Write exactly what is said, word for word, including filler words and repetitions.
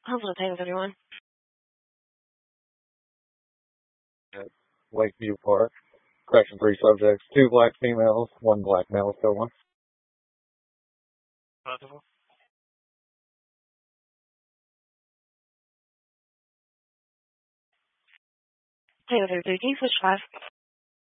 Hello, thanks everyone. At Lakeview Park. Correction, three subjects, two black females, one black male stolen. Possible. Taylor, thirteen, switch five.